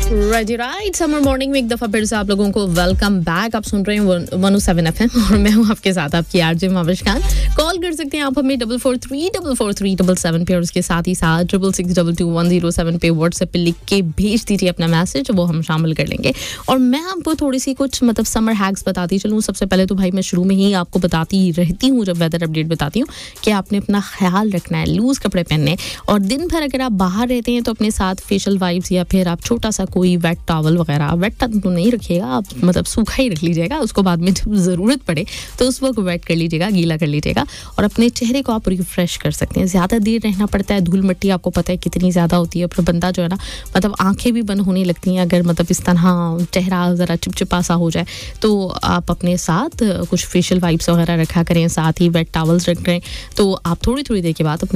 Right summer morning में एक दफा फिर से आप लोगों को वेलकम बैक। आप सुन रहे हैं 107 FM और मैं हूं आपके साथ आपकी आरजे माविश खान। कॉल कर सकते हैं आप हमें 44344777 पे और उसके साथ ही साथ 66222107 पे व्हाट्सएप पे लिख के भेज दीजिए अपना मैसेज, वो हम शामिल कर लेंगे। और मैं आपको थोड़ी सी कुछ समर हैक्स बताती चलूँ। सबसे पहले तो भाई मैं शुरू में ही आपको बताती रहती हूँ जब वेदर अपडेट बताती हूँ कि आपने अपना ख्याल रखना है, लूज कपड़े पहनने। और दिन भर अगर आप बाहर रहते हैं तो अपने साथ फेशियल वाइप्स या फिर आप छोटा सा कोई वेट टॉवल वगैरह, वेट तो नहीं रखिएगा आप, सूखा ही रख लीजिएगा। उसको बाद में जब ज़रूरत पड़े तो उस वक्त वेट कर लीजिएगा, गीला कर लीजिएगा। और अपने चेहरे को आप रिफ्रेश कर सकते हैं। ज़्यादा देर रहना पड़ता है, धूल मिट्टी आपको पता है कितनी ज़्यादा होती है। फिर बंदा जो है ना आंखें भी बंद होने लगती हैं अगर इस तरह चेहरा ज़रा चिपचिपा सा हो जाए। तो आप अपने साथ कुछ फेशियल वाइप्स वगैरह रखा करें, साथ ही वेट टॉवल्स रख करें। तो आप थोड़ी थोड़ी देर के बाद अपने